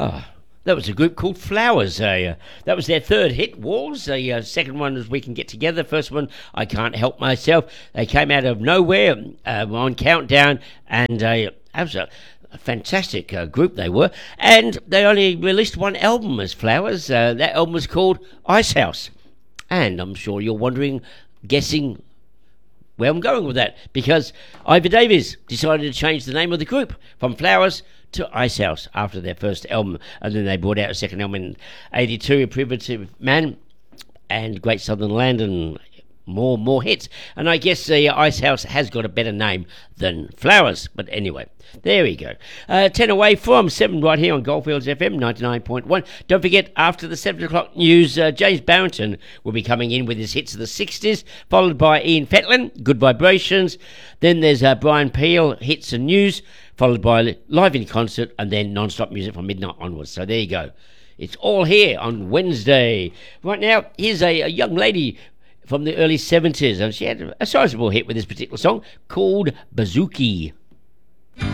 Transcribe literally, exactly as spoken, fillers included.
Oh, that was a group called Flowers. Uh, that was their third hit, Walls. The uh, second one was We Can Get Together. First one, I Can't Help Myself. They came out of nowhere uh, on Countdown, and uh, that was a, a fantastic uh, group they were. And they only released one album as Flowers. Uh, that album was called Icehouse. And I'm sure you're wondering, guessing where I'm going with that, because Ivor Davies decided to change the name of the group from Flowers to Icehouse after their first album, and then they brought out a second album in eighty-two, A Primitive Man and Great Southern Land, and more more hits. And I guess the uh, Icehouse has got a better name than Flowers, but anyway, there we go. Uh, ten away from seven right here on Goldfields F M ninety-nine point one. Don't forget, after the seven o'clock news, uh, James Barrington will be coming in with his hits of the sixties, followed by Ian Fetlin, Good Vibrations. Then there's uh, Brian Peel, Hits and News, followed by Live in Concert, and then non-stop music from midnight onwards. So there you go. It's all here on Wednesday. Right now, here's a, a young lady from the early seventies, and she had a sizable hit with this particular song called Bazooki.